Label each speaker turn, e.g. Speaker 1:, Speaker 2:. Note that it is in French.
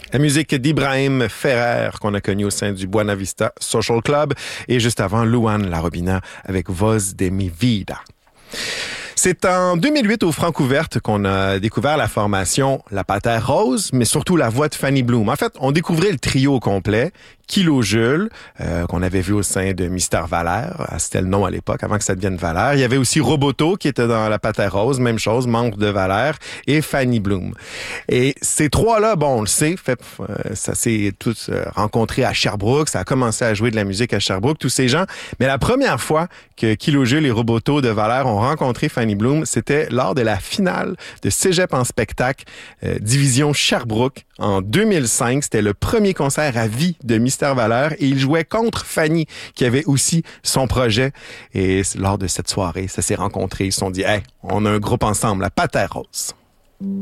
Speaker 1: La musique d'Ibrahim Ferrer qu'on a connu au sein du Buena Vista Social Club et juste avant Luan Larobina avec Voz de mi vida. C'est en 2008 au Francouverte qu'on a découvert la formation La Patère Rose, mais surtout la voix de Fanny Bloom. En fait, on découvrait le trio au complet, Kilojules, qu'on avait vu au sein de Mystère Valère, c'était le nom à l'époque, avant que ça devienne Valère. Il y avait aussi Roboto qui était dans La Patère Rose, même chose, membre de Valère, et Fanny Bloom. Et ces trois-là, bon, on le sait, ça s'est tous rencontrés à Sherbrooke, ça a commencé à jouer de la musique à Sherbrooke, tous ces gens. Mais la première fois que Kilojules et Roboto de Valère ont rencontré Fanny Bloom, c'était lors de la finale de Cégep en spectacle, division Sherbrooke, en 2005. C'était le premier concert à vie de Mystère Valère et il jouait contre Fanny, qui avait aussi son projet. Et lors de cette soirée, ça s'est rencontré. Ils se sont dit, hey, on a un groupe ensemble, la Patère Rose.